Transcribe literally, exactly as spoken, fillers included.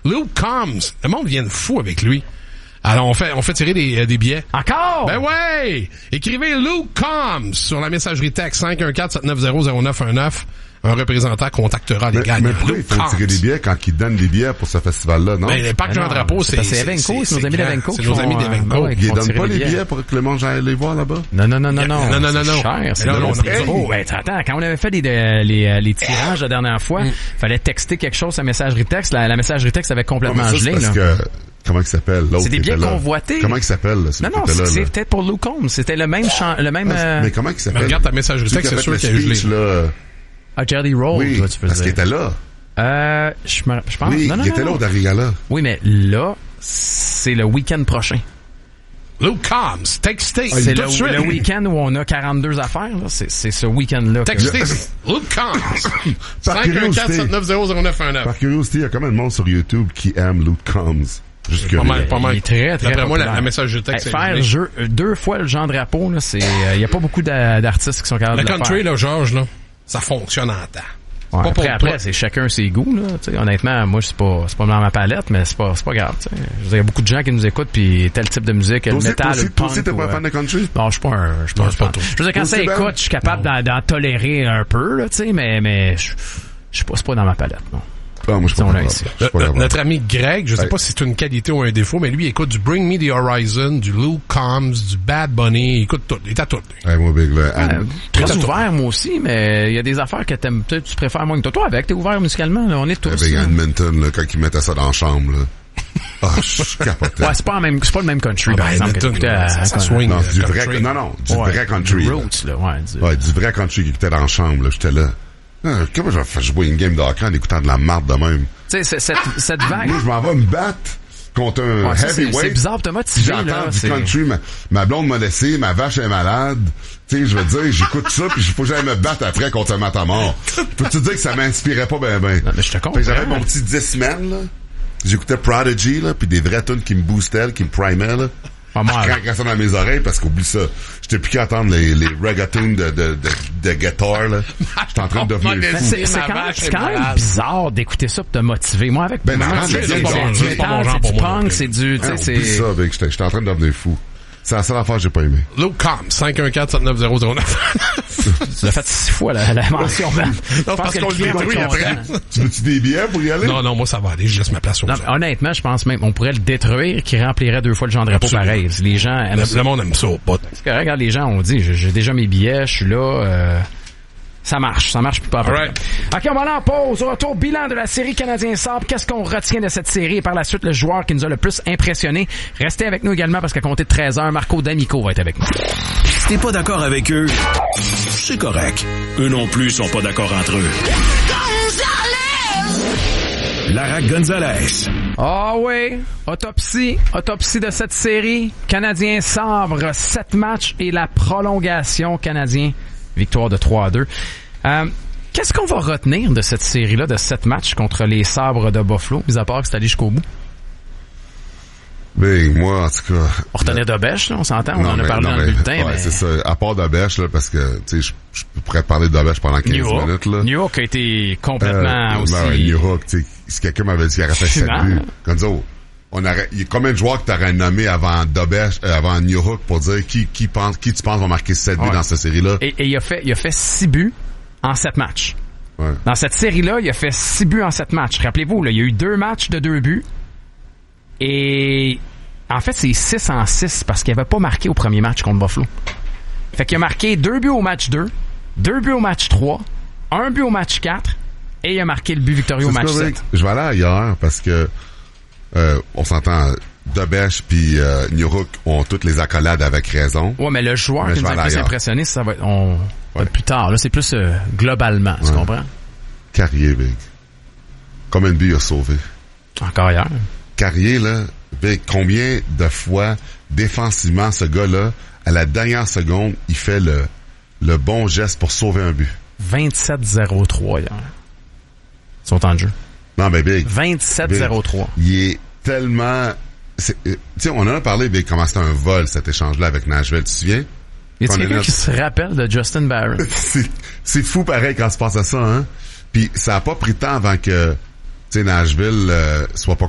Luke Combs. Le monde vient de fou avec lui. Alors, on fait, on fait tirer des, des billets. Encore? Ben ouais! Écrivez Luke Combs sur la messagerie texte cinq un quatre sept neuf zéro zéro neuf un neuf. Un représentant contactera les mais, gagnants. Mais pourquoi ils font tirer des billets quand ils donnent des billets pour ce festival-là, non? Ben, les packs Jean Drapeau, c'est... C'est Evenco, c'est nos amis d'Evenco. C'est nos amis d'Evenco. Ils donnent pas les billets pour que le monde aille les voir là-bas? Non, non, non, non, non. Non, non, non, non. C'est cher, c'est non, non, oh, ben, attends, quand on avait fait les, les, les tirages la dernière fois, mm. fallait texter quelque chose à messagerie texte. La, la messagerie texte avait complètement non, ça, gelé, parce là. Que... Comment il s'appelle, l'autre? C'est des billets convoités. Comment il s'appelle, là, Non, non, c'est, c'est peut-être pour Luke Combs. C'était le même champ, le même, ah, euh... Mais comment il s'appelle? Mais regarde ta messagerie texte, c'est sûr qu'il y a eu gelé. Ah, Jerry Rolls, oui, toi, tu veux parce dire. qu'il était là. Euh, je me, je pense. Oui, non, non, il non, était non. là au Darigala. Oui, mais là, c'est le week-end prochain. Luke Combs, textez. Ah, c'est le, le week-end où on a quarante-deux affaires, là. C'est, c'est ce week-end-là. Textez. Que... Luke Combs. cinq un quatre sept neuf zéro zéro neuf un neuf. Par curiosité, il y a combien de monde sur YouTube qui aime Luke Combs? Jusque pas mal, pas mal. Il est très, très D'après moi, la, la message de texte, hey, faire jeu, deux fois le Jean Drapeau, là, c'est, il euh, y a pas beaucoup d'artistes qui sont capables le de le faire. Le country, là, Georges, là, ça fonctionne en temps. Ouais, pas après, pour après c'est chacun ses goûts, là. T'sais, honnêtement, moi, c'est pas, c'est pas dans ma palette, mais c'est pas, c'est pas grave, t'sais. Il y a beaucoup de gens qui nous écoutent puis tel type de musique, le métal, le punk. Toi aussi, t'es pas un fan de country? Non, je suis pas un, je suis pas un fan. Je veux dire, quand ça écoute, je suis capable d'en, d'en tolérer un peu, là, tu sais, mais, mais, je, je sais pas, c'est pas dans ma palette, non. Ah, moi, je suis pas, pas, ici. Le, pas Notre ami Greg, je sais hey. pas si c'est une qualité ou un défaut, mais lui, il écoute du Bring Me the Horizon, du Luke Combs, du Bad Bunny, il écoute tout, il est à tout. Hey, moi, Big, là, euh, très ouvert, tout. Moi aussi, mais il y a des affaires que t'aimes, peut-être tu préfères moins que toi. Toi, avec, t'es ouvert musicalement, là, on est tous. Avec Edmonton, là, quand ils mettaient ça dans la chambre, là. Ah, oh, je capotais. Ouais, c'est pas, même, c'est pas le même country, ah, par ben, exemple. Edmonton, Que là, ça, ça swing. Non, du country. vrai, non, non, du ouais, vrai country. Du roots, là, ouais. Du... ouais, du vrai country qui écoutait dans la chambre, là. J'étais là. Ah, comment je vais faire jouer une game de hockey en écoutant de la marde de même? Tu sais, cette, cette vague. Moi, je m'en vais me battre contre un ouais, heavyweight. C'est, c'est bizarre de te motiver, j'entends là. du C'est... country, ma, ma blonde m'a laissé, ma vache est malade. Tu sais, je veux dire, j'écoute ça puis il faut que j'aille me battre après contre un matamor. Peux-tu dire que ça m'inspirait pas ben ben? Non, mais je te comprends. J'avais mon petit dix semaines, là. J'écoutais Prodigy, là, puis des vraies tunes qui me boostaient, qui me primaient, là. Pas mal. Je craquais ça dans mes oreilles parce qu'oublie ça. J'étais plus qu'à entendre les, les reggaetons de, de, de, de guitar, là. J'étais en train de devenir fou. C'est, c'est quand, même, c'est quand même bizarre d'écouter ça pour te motiver. Moi, avec ben, moi, non, c'est, c'est, c'est, c'est, c'est, c'est, c'est du punk, c'est du, tu sais, c'est... Oublie ça, Vic. J'étais, j'étais en train de devenir fou. C'est la seule affaire que j'ai pas aimé. Luke Combs, cinq un quatre sept neuf zéro zéro neuf. Tu l'as fait six fois, la, la mention, man. Je pense qu'on le détruit après. Tu veux-tu des billets pour y aller? Non, non, moi, ça va aller. Je laisse ma place aux non, gens. Honnêtement, je pense même, on pourrait le détruire, qui remplirait deux fois le Jean Drapeau pareil. Les gens aiment le, ça. Le monde aime ça au pote. C'est correct, regarde, les gens ont dit, j'ai, j'ai déjà mes billets, je suis là, euh, ça marche, ça marche plus pas. Right. OK, on va aller en pause. Au retour, bilan de la série Canadien Sabre. Qu'est-ce qu'on retient de cette série? Et par la suite, le joueur qui nous a le plus impressionné. Restez avec nous également parce qu'à compter de treize heures, Marco D'Amico va être avec nous. Si t'es pas d'accord avec eux, c'est correct. Eux non plus sont pas d'accord entre eux. Lara Gonzalez. Ah oh oui, autopsie, autopsie de cette série. Canadien Sabre, sept matchs et la prolongation canadien. Victoire de trois à deux. Euh, qu'est-ce qu'on va retenir de cette série-là, de sept matchs contre les Sabres de Buffalo, mis à part que c'est allé jusqu'au bout? Ben, moi, en tout cas... On retenait Dobèche, là, on s'entend? On non, en a mais, parlé non, dans mais, le bulletin, ouais, mais... c'est ça. À part Dobèche, là, parce que, tu sais, je, je pourrais parler de Dobèche pendant quinze New minutes, là. New York a été complètement euh, aussi... Ben, New York, tu sais, si quelqu'un m'avait dit qu'il aurait fait sept buts, comme ça, on aurait, il y a combien de joueurs que t'aurais nommé avant Dobèche, euh, avant New York pour dire qui, qui pense, qui tu penses va marquer sept buts ouais. dans cette série-là? Et, et il a fait, il a fait six buts en sept matchs. Ouais. Dans cette série-là, il a fait six buts en sept matchs. Rappelez-vous, là, il y a eu deux matchs de deux buts. Et, en fait, c'est six en six parce qu'il avait pas marqué au premier match contre Buffalo. Fait qu'il a marqué deux buts au match deux, deux buts au match trois, un but au match quatre, et il a marqué le but victorieux au match sept. Je vais aller ailleurs parce que, Euh, on s'entend, Dobèche puis euh, New York ont toutes les accolades avec raison. Ouais, mais le joueur mais qui nous a le plus impressionné, ça va être, on, ouais. plus tard. Là, c'est plus euh, globalement, ouais. Tu comprends? Carrier, Big. Combien de buts il a sauvé? Encore hier. Carrier, là, Big, combien de fois, défensivement, ce gars-là, à la dernière seconde, il fait le, le bon geste pour sauver un but? vingt-sept zéro trois hier. Son temps de jeu. Non, ben, Big. vingt-sept zéro trois. Il est tellement... Tu sais, on en a parlé, Big, comment c'était un vol, cet échange-là avec Nashville, tu te souviens? Y a-t-il quelqu'un qui se rappelle de Justin Barron? c'est, c'est fou pareil quand se passe à ça, hein? Puis ça a pas pris de temps avant que, tu sais, Nashville euh, soit pas